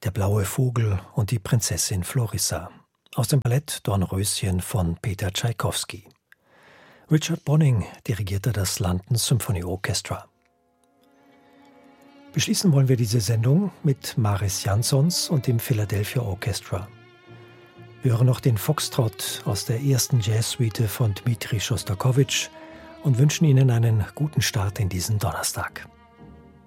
Der blaue Vogel und die Prinzessin Florissa aus dem Ballett Dornröschen von Peter Tschaikowski. Richard Bonning dirigierte das London Symphony Orchestra. Beschließen wollen wir diese Sendung mit Mariss Jansons und dem Philadelphia Orchestra. Wir hören noch den Foxtrott aus der ersten Jazzsuite von Dmitri Schostakowitsch und wünschen Ihnen einen guten Start in diesen Donnerstag.